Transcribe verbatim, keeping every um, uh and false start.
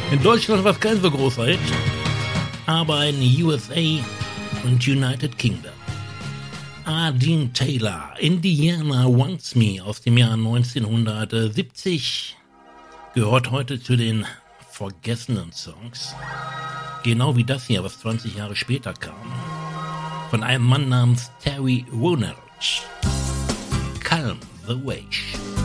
In Deutschland war es kein so großer Hit, aber in U S A und United Kingdom. A. Dean Taylor, Indiana Wants Me aus dem Jahr neunzehnhundertsiebzig, gehört heute zu den vergessenen Songs. Genau wie das hier, was zwanzig Jahre später kam. Von einem Mann namens Terry Woolner. Calm the Wave.